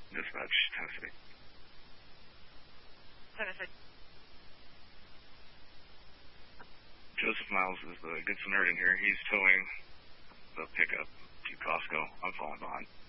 Dispatch, Tennessee. Tennessee. Joseph Miles is the Good Samaritan here. He's towing the pickup to Costco. I'm falling behind.